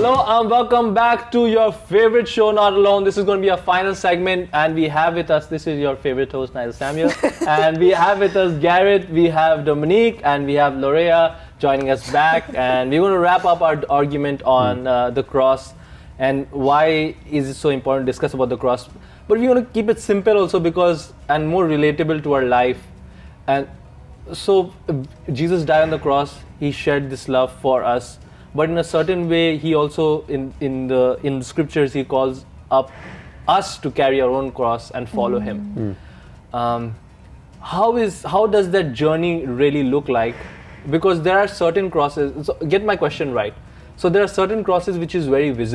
Hello and welcome back to your favorite show, Not Alone. This is going to be our final segment, and we have with us, this is your favorite host, Nigel Samuel, and we have with us Garrett, we have Dominique, and we have Lorea joining us back, and we're going to wrap up our argument on the cross and why is it so important to discuss about the cross. But we want to keep it simple also because, and more relatable to our life. And so Jesus died on the cross, he shared this love for us. But in a certain way, he also, in the scriptures, he calls up us to carry our own cross and follow him. How does that journey really look like? Because there are certain crosses, so get my question right. So there are certain crosses which is very visible.